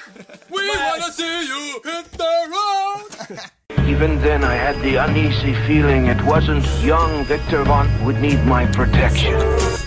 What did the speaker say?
We wanna see you hit the road. Even then, I had the uneasy feeling it wasn't young Victor Von would need my protection.